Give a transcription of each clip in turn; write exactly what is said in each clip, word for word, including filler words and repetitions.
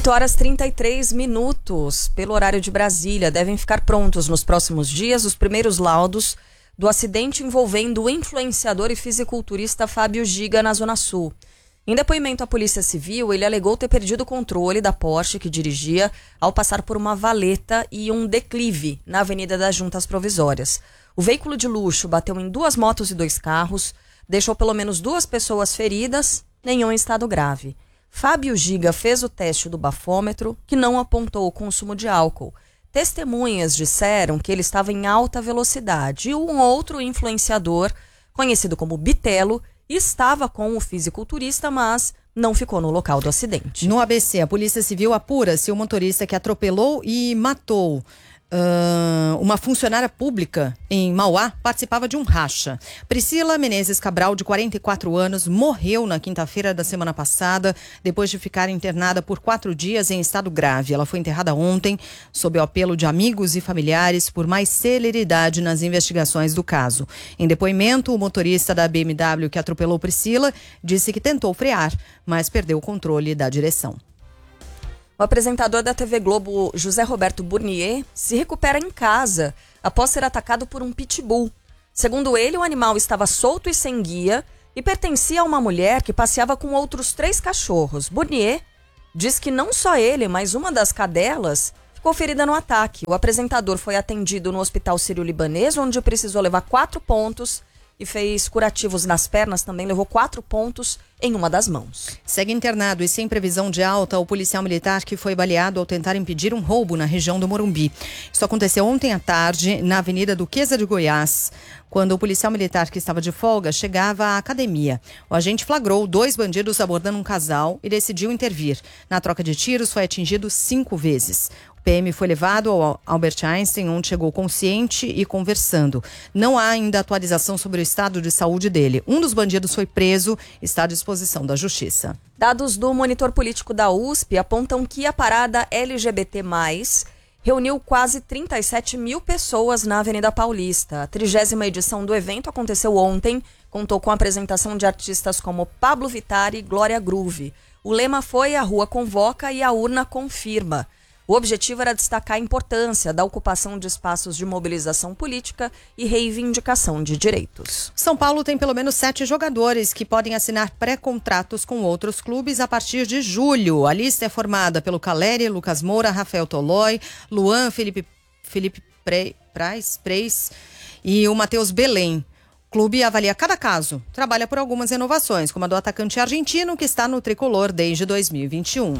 oito horas e trinta e três minutos, pelo horário de Brasília. Devem ficar prontos nos próximos dias os primeiros laudos do acidente envolvendo o influenciador e fisiculturista Fábio Giga na Zona Sul. Em depoimento à Polícia Civil, ele alegou ter perdido o controle da Porsche que dirigia ao passar por uma valeta e um declive na Avenida das Juntas Provisórias. O veículo de luxo bateu em duas motos e dois carros, deixou pelo menos duas pessoas feridas, nenhum em estado grave. Fábio Giga fez o teste do bafômetro, que não apontou o consumo de álcool. Testemunhas disseram que ele estava em alta velocidade e um outro influenciador, conhecido como Bitelo, estava com o fisiculturista, mas não ficou no local do acidente. No A B C, a Polícia Civil apura se o motorista que atropelou e matou Uh, uma funcionária pública em Mauá participava de um racha. Priscila Menezes Cabral, de quarenta e quatro anos, morreu na quinta-feira da semana passada, depois de ficar internada por quatro dias em estado grave. Ela foi enterrada ontem, sob o apelo de amigos e familiares por mais celeridade nas investigações do caso. Em depoimento, o motorista da B M W que atropelou Priscila disse que tentou frear, mas perdeu o controle da direção. O apresentador da T V Globo, José Roberto Burnier, se recupera em casa após ser atacado por um pitbull. Segundo ele, o animal estava solto e sem guia e pertencia a uma mulher que passeava com outros três cachorros. Burnier diz que não só ele, mas uma das cadelas ficou ferida no ataque. O apresentador foi atendido no Hospital Sírio-Libanês, onde precisou levar quatro pontos e fez curativos nas pernas, também levou quatro pontos em uma das mãos. Segue internado e sem previsão de alta o policial militar que foi baleado ao tentar impedir um roubo na região do Morumbi. Isso aconteceu ontem à tarde na Avenida Duquesa de Goiás, quando o policial militar que estava de folga chegava à academia. O agente flagrou dois bandidos abordando um casal e decidiu intervir. Na troca de tiros foi atingido cinco vezes. O P M foi levado ao Albert Einstein, onde chegou consciente e conversando. Não há ainda atualização sobre o estado de saúde dele. Um dos bandidos foi preso e está à disposição da Justiça. Dados do monitor político da U S P apontam que a parada L G B T mais, reuniu quase trinta e sete mil pessoas na Avenida Paulista. A trigésima edição do evento aconteceu ontem, contou com a apresentação de artistas como Pablo Vittar e Glória Groove. O lema foi: a rua convoca e a urna confirma. O objetivo era destacar a importância da ocupação de espaços de mobilização política e reivindicação de direitos. São Paulo tem pelo menos sete jogadores que podem assinar pré-contratos com outros clubes a partir de julho. A lista é formada pelo Caleri, Lucas Moura, Rafael Tolói, Luan, Felipe, Felipe Pre, Prais, Preis e o Matheus Belém. O clube avalia cada caso, trabalha por algumas renovações, como a do atacante argentino que está no tricolor desde dois mil e vinte e um.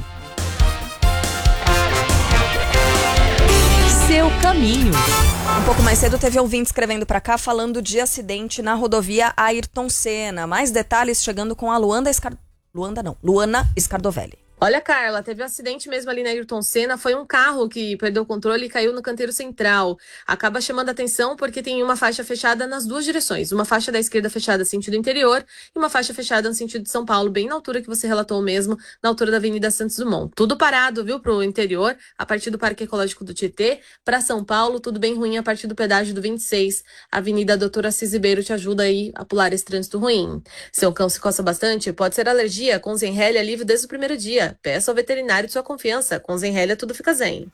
Seu caminho. Um pouco mais cedo teve ouvinte escrevendo para cá falando de acidente na rodovia Ayrton Senna. Mais detalhes chegando com a Luanda Escar... Luanda não, Luana Scardovelli. Olha, Carla, teve um acidente mesmo ali na Ayrton Senna, foi um carro que perdeu o controle e caiu no canteiro central. Acaba chamando a atenção porque tem uma faixa fechada nas duas direções, uma faixa da esquerda fechada sentido interior e uma faixa fechada no sentido de São Paulo, bem na altura que você relatou mesmo, na altura da Avenida Santos Dumont. Tudo parado, viu, pro interior, a partir do Parque Ecológico do Tietê, para São Paulo, tudo bem ruim a partir do pedágio do vinte e seis. A Avenida Doutora Assis Ribeiro te ajuda aí a pular esse trânsito ruim. Seu cão se coça bastante? Pode ser alergia, com Zenrelia alívio desde o primeiro dia. Peça ao veterinário de sua confiança. Com Zenrelia tudo fica zen.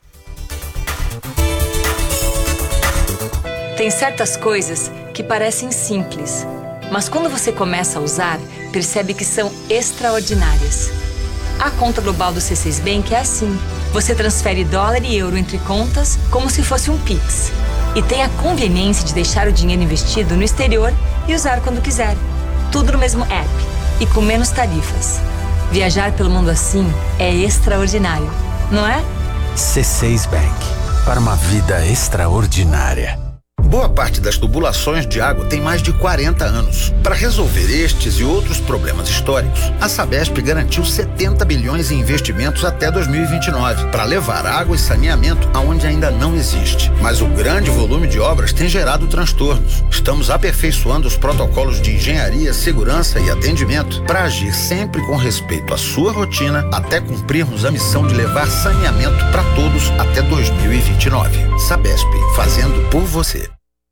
Tem certas coisas que parecem simples, mas quando você começa a usar, percebe que são extraordinárias. A conta global do C seis Bank é assim. Você transfere dólar e euro entre contas como se fosse um Pix. E tem a conveniência de deixar o dinheiro investido no exterior e usar quando quiser. Tudo no mesmo app e com menos tarifas. Viajar pelo mundo assim é extraordinário, não é? C seis Bank, para uma vida extraordinária. Boa parte das tubulações de água tem mais de quarenta anos. Para resolver estes e outros problemas históricos, a Sabesp garantiu setenta bilhões em investimentos até dois mil e vinte e nove, para levar água e saneamento aonde ainda não existe. Mas o grande volume de obras tem gerado transtornos. Estamos aperfeiçoando os protocolos de engenharia, segurança e atendimento para agir sempre com respeito à sua rotina, até cumprirmos a missão de levar saneamento para todos até dois mil e vinte e nove. Sabesp, fazendo por você.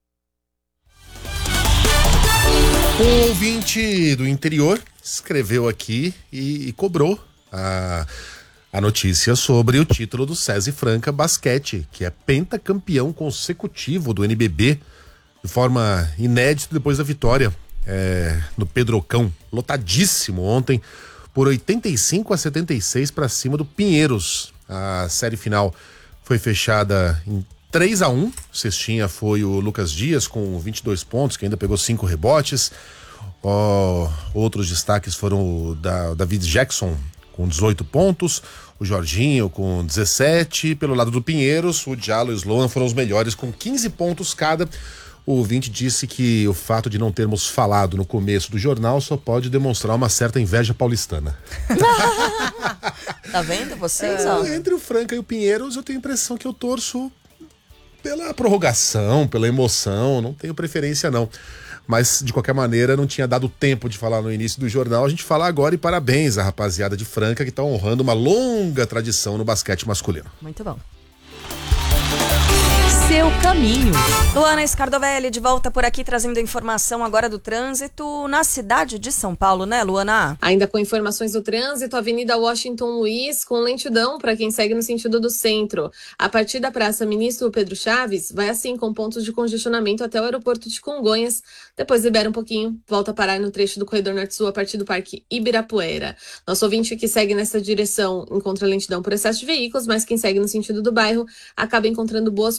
Um ouvinte do interior escreveu aqui e, e cobrou a, A notícia sobre o título do SESI Franca Basquete, que é pentacampeão consecutivo do N B B, de forma inédita depois da vitória é, no Pedrocão, lotadíssimo ontem, por oitenta e cinco a setenta e seis para cima do Pinheiros. A série final foi fechada em três a um, cestinha foi o Lucas Dias com vinte e dois pontos, que ainda pegou cinco rebotes. Oh, outros destaques foram o da David Jackson com dezoito pontos, o Jorginho com dezessete, pelo lado do Pinheiros, o Diallo e o Sloan foram os melhores com quinze pontos cada. O ouvinte disse que o fato de não termos falado no começo do jornal só pode demonstrar uma certa inveja paulistana. Tá vendo vocês, é, ó? Entre o Franca e o Pinheiros, eu tenho a impressão que eu torço pela prorrogação, pela emoção, não tenho preferência não. Mas, de qualquer maneira, não tinha dado tempo de falar no início do jornal. A gente fala agora e parabéns à rapaziada de Franca que está honrando uma longa tradição no basquete masculino. Muito bom. Seu caminho. Luana Scardovelli de volta por aqui trazendo informação agora do trânsito na cidade de São Paulo, né, Luana? Ainda com informações do trânsito, Avenida Washington Luiz com lentidão para quem segue no sentido do centro. A partir da Praça Ministro Pedro Chaves, vai assim com pontos de congestionamento até o aeroporto de Congonhas, depois libera um pouquinho, volta a parar no trecho do Corredor Norte-Sul a partir do Parque Ibirapuera. Nosso ouvinte que segue nessa direção encontra lentidão por excesso de veículos, mas quem segue no sentido do bairro acaba encontrando boas